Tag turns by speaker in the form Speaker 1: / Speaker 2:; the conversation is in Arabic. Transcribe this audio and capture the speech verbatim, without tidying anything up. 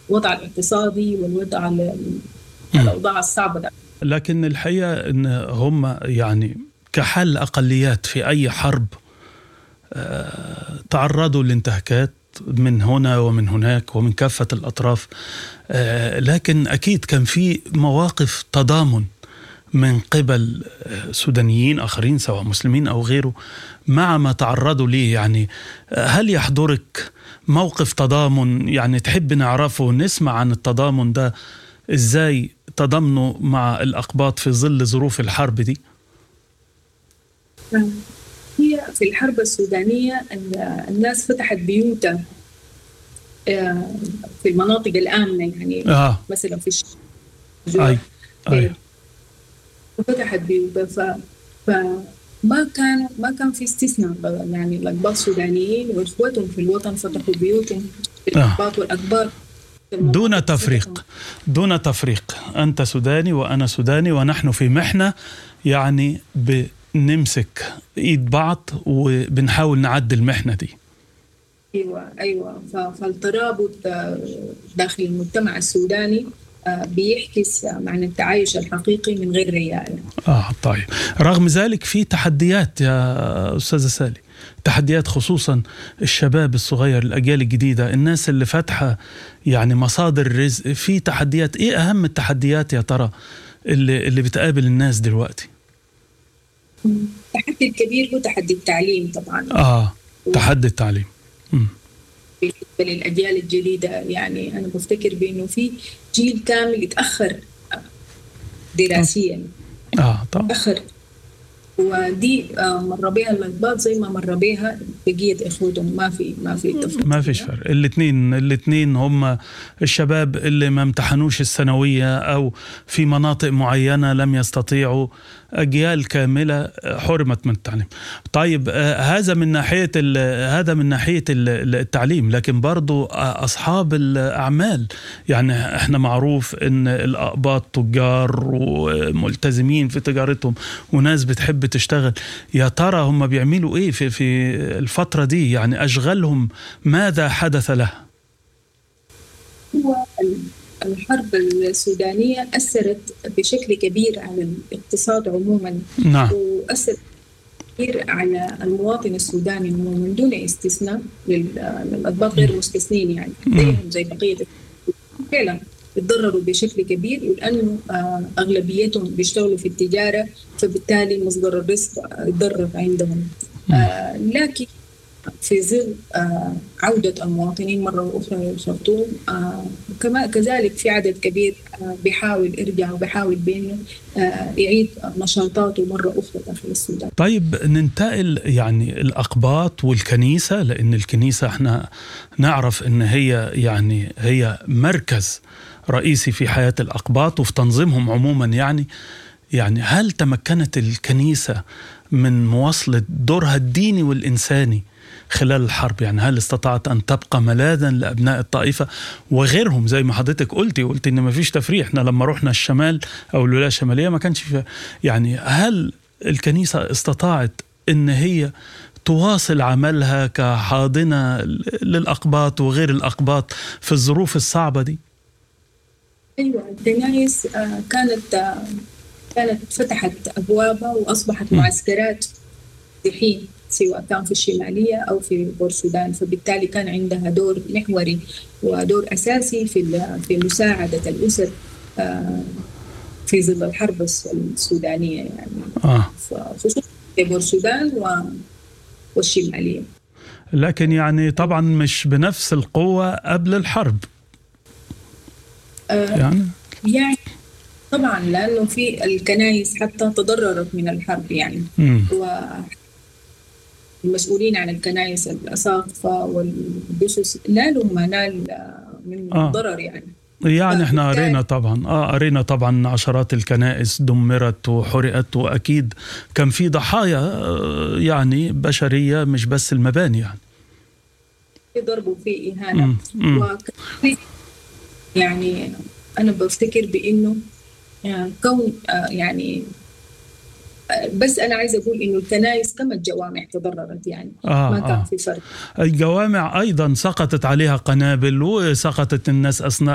Speaker 1: الوضع الاقتصادي والوضع
Speaker 2: مم.
Speaker 1: الأوضاع الصعبة ده.
Speaker 2: لكن الحقيقة أن هم يعني كحل أقليات في أي حرب آه، تعرضوا لانتهاكات من هنا ومن هناك ومن كافة الأطراف، آه، لكن أكيد كان في مواقف تضامن من قبل آه، سودانيين آخرين سواء مسلمين أو غيره مع ما تعرضوا ليه. يعني آه، هل يحضرك موقف تضامن يعني تحب نعرفه نسمع عن التضامن ده، إزاي تضامنوا مع الأقباط في ظل ظروف الحرب دي؟
Speaker 1: هي في الحرب السودانية الناس فتحت بيوتها في المناطق الآمنة، يعني
Speaker 2: آه.
Speaker 1: مثلا في
Speaker 2: الشجوع أي. أي.
Speaker 1: فتحت بيوتها ف... فما كان ما كان في استثناء، يعني الأقباط السودانيين وإخوتهم في الوطن فتحوا بيوتهم في الأقباط والأكبار
Speaker 2: دون تفريق دون تفريق أنت سوداني وأنا سوداني ونحن في محنة، يعني بنمسك إيد بعض وبنحاول نعدي المحنة دي.
Speaker 1: أيوة أيوة فالترابط داخل المجتمع السوداني بيحكس معنى التعايش الحقيقي من غير رياء.
Speaker 2: آه طيب، رغم ذلك في تحديات يا أستاذة سالي، تحديات خصوصا الشباب الصغير، الأجيال الجديدة، الناس اللي فاتحة يعني مصادر الرزق، في تحديات. إيه أهم التحديات يا ترى اللي, اللي بتقابل الناس دلوقتي؟
Speaker 1: التحدي الكبير هو تحدي التعليم طبعا.
Speaker 2: آه تحدي التعليم. م.
Speaker 1: بالنسبة للأجيال الجديدة، يعني أنا بفتكر بأنه في جيل كامل يتأخر دراسيا.
Speaker 2: آه طبعا.
Speaker 1: تأخر، ودي مر بها الأقباط زي ما مر بها بقية إخوتهم، ما في ما في تفرق،
Speaker 2: ما فيش فرق. الاثنين الاثنين هم الشباب اللي ما امتحنوش الثانوية أو في مناطق معينة لم يستطيعوا، أجيال كاملة حرمت من التعليم. طيب آه هذا من ناحية هذا من ناحية التعليم، لكن برضو أصحاب الأعمال، يعني احنا معروف إن الأقباط تجار وملتزمين في تجارتهم وناس بتحب تشتغل. يا ترى هم بيعملوا إيه في في الفترة دي؟ يعني أشغالهم ماذا حدث لها؟
Speaker 1: هو الحرب السودانية أثرت بشكل كبير على الاقتصاد عموما.
Speaker 2: نعم.
Speaker 1: وأثرت كبير على المواطن السوداني من دون استثناء، للأقباط غير مستثنين، يعني زيهم زي بقية فعلا يتضرروا بشكل كبير، لأنه أغلبيتهم بيشتغلوا في التجارة، فبالتالي مصدر الرزق يتضرر عندهم. آه لكن في ظل آه عودة المواطنين مرة أخرى للخرطوم، آه كما كذلك في عدد كبير آه بيحاول يرجع وبيحاول بأنه آه يعيد نشاطاته مرة أخرى داخل السودان.
Speaker 2: طيب ننتقل يعني الأقباط والكنيسة، لأن الكنيسة احنا نعرف إن هي يعني هي مركز رئيسي في حياة الأقباط وفي تنظيمهم عموما. يعني يعني هل تمكنت الكنيسة من مواصلة دورها الديني والإنساني خلال الحرب؟ يعني هل استطاعت أن تبقى ملاذا لأبناء الطائفة وغيرهم زي ما حضرتك قلتي قلتي إن ما فيش تفريق؟ احنا لما رحنا الشمال أو الولاية الشمالية ما كانش فيها. يعني هل الكنيسة استطاعت إن هي تواصل عملها كحاضنة للأقباط وغير الأقباط في الظروف الصعبة دي؟
Speaker 1: أيوة، الكنائس كانت كانت فتحت أبوابها وأصبحت معسكرات دحين، سواء كان في الشمالية أو في بورسودان، فبالتالي كان عندها دور محوري ودور أساسي في في مساعدة الأسر في ظل الحرب السودانية، يعني
Speaker 2: آه.
Speaker 1: خصوصا في بورسودان والشمالية.
Speaker 2: لكن يعني طبعا مش بنفس القوة قبل الحرب.
Speaker 1: آه يعني يعني طبعا لأنه في الكنائس حتى تضررت من الحرب، يعني والمسؤولين عن الكنائس الأساقفة والجثث نالوا ما نال من آه. ضرر. يعني
Speaker 2: يعني احنا قرينا طبعا اه قرينا طبعا عشرات الكنائس دمرت وحرقت، واكيد كان في ضحايا آه يعني بشرية مش بس المباني، يعني
Speaker 1: في ضرب وفي إهانة. يعني أنا بفتكر بإنه يعني كون يعني بس أنا عايزة أقول إنه الكنائس كما الجوامع تضررت، يعني
Speaker 2: آه
Speaker 1: ما كان
Speaker 2: آه.
Speaker 1: في فرق.
Speaker 2: الجوامع أيضا سقطت عليها قنابل وسقطت الناس أثناء